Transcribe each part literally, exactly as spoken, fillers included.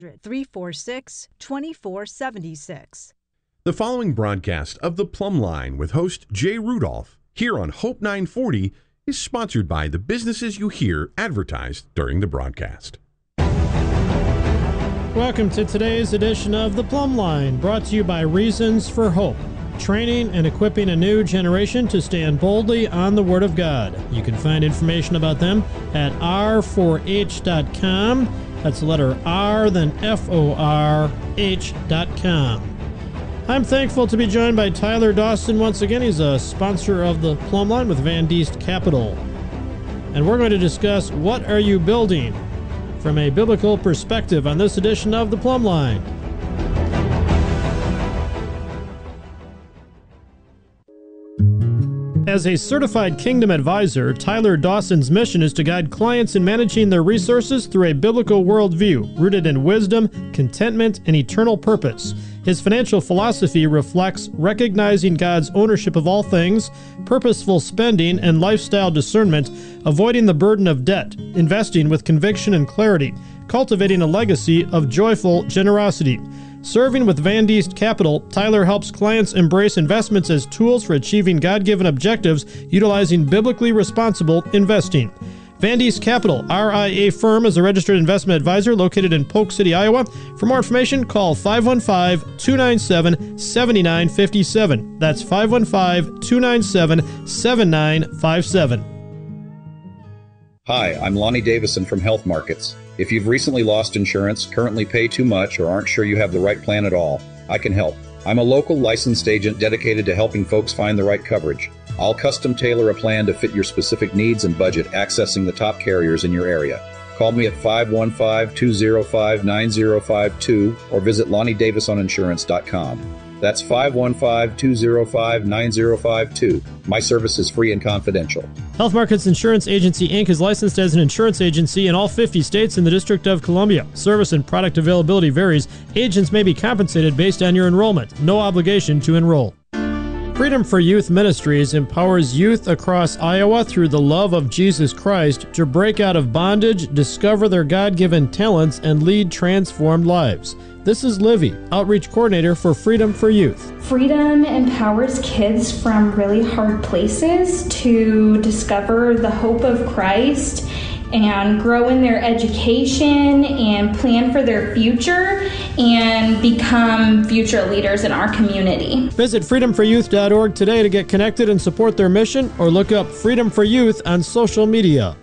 three four six, two four seven six. The following broadcast of The Plumb Line with host Jay Rudolph here on Hope nine forty is sponsored by the businesses you hear advertised during the broadcast. Welcome to today's edition of The Plumb Line, brought to you by Reasons for Hope, training and equipping a new generation to stand boldly on the Word of God. You can find information about them at r four h dot com. That's the letter R, then F O R H dot com. I'm thankful to be joined by Tyler Dawson once again. He's a sponsor of the Plumb Line with Van Diest Capital. And we're going to discuss what are you building from a biblical perspective on this edition of the Plumb Line. As a certified Kingdom advisor, Tyler Dawson's mission is to guide clients in managing their resources through a biblical worldview rooted in wisdom, contentment, and eternal purpose. His financial philosophy reflects recognizing God's ownership of all things, purposeful spending, and lifestyle discernment, avoiding the burden of debt, investing with conviction and clarity, cultivating a legacy of joyful generosity. Serving with Van Diest Capital, Tyler helps clients embrace investments as tools for achieving God-given objectives utilizing biblically responsible investing. Van Diest Capital, R I A firm, is a registered investment advisor located in Polk City, Iowa. For more information, call five one five, two nine seven, seven nine five seven. That's five one five, two nine seven, seven nine five seven. Hi, I'm Lonnie Davison from Health Markets. If you've recently lost insurance, currently pay too much, or aren't sure you have the right plan at all, I can help. I'm a local licensed agent dedicated to helping folks find the right coverage. I'll custom tailor a plan to fit your specific needs and budget, accessing the top carriers in your area. Call me at five one five, two zero five, nine zero five two or visit lonnie davison insurance dot com. That's five one five, two zero five, nine zero five two. My service is free and confidential. Health Markets Insurance Agency, Incorporated is licensed as an insurance agency in all fifty states and the District of Columbia. Service and product availability varies. Agents may be compensated based on your enrollment. No obligation to enroll. Freedom for Youth Ministries empowers youth across Iowa through the love of Jesus Christ to break out of bondage, discover their God-given talents, and lead transformed lives. This is Livy, Outreach Coordinator for Freedom for Youth. Freedom empowers kids from really hard places to discover the hope of Christ and grow in their education and plan for their future and become future leaders in our community. Visit freedom for youth dot org today to get connected and support their mission, or look up Freedom for Youth on social media.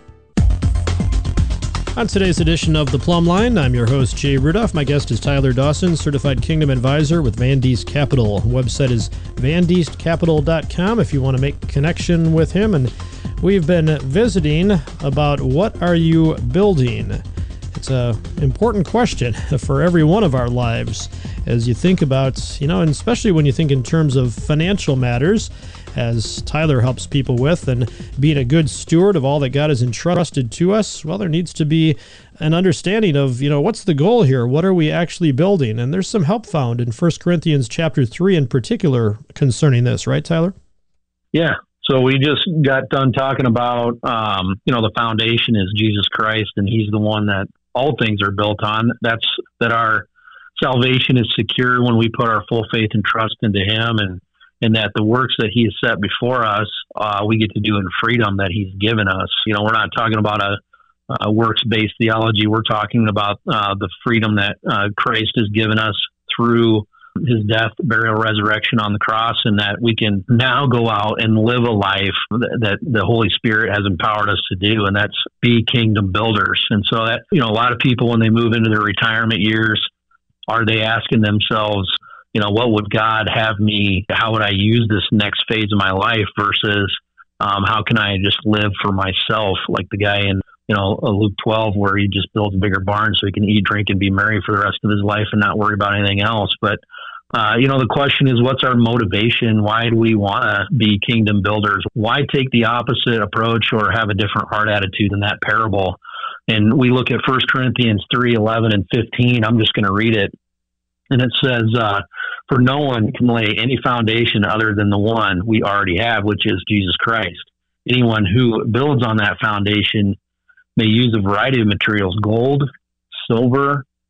On today's edition of The Plumb Line, I'm your host, Jay Rudolph. My guest is Tyler Dawson, Certified Kingdom Advisor with Van Diest Capital. Website is van diest capital dot com if you want to make connection with him. And we've been visiting about what are you building? It's an important question for every one of our lives as you think about, you know, and especially when you think in terms of financial matters, as Tyler helps people with, and being a good steward of all that God has entrusted to us. Well, there needs to be an understanding of, you know, what's the goal here? What are we actually building? And there's some help found in First Corinthians chapter three in particular concerning this, right, Tyler? Yeah. So we just got done talking about, um, you know, the foundation is Jesus Christ, and he's the one that all things are built on. That's that our salvation is secure when we put our full faith and trust into him, and and that the works that he has set before us, uh, we get to do in freedom that he's given us. You know, we're not talking about a, a works-based theology. We're talking about uh, the freedom that uh, Christ has given us through his death, burial, resurrection on the cross, and that we can now go out and live a life that, that the Holy Spirit has empowered us to do, and that's be kingdom builders. And so that, you know, a lot of people, when they move into their retirement years, are they asking themselves, you know, what would God have me, how would I use this next phase of my life versus um, how can I just live for myself, like the guy in, you know, Luke twelve, where he just builds a bigger barn so he can eat, drink, and be merry for the rest of his life and not worry about anything else. But, uh, you know, the question is, what's our motivation? Why do we want to be kingdom builders? Why take the opposite approach or have a different heart attitude than that parable? And we look at First Corinthians three, eleven, and fifteen. I'm just going to read it. And it says, uh, for no one can lay any foundation other than the one we already have, which is Jesus Christ. Anyone who builds on that foundation may use a variety of materials: gold, silver,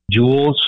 Jules